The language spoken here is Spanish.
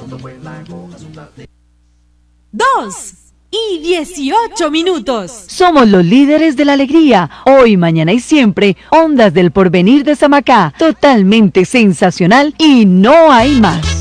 2:18. Somos los líderes de la alegría. Hoy, mañana y siempre. Ondas del Porvenir de Samacá. Totalmente sensacional y no hay más.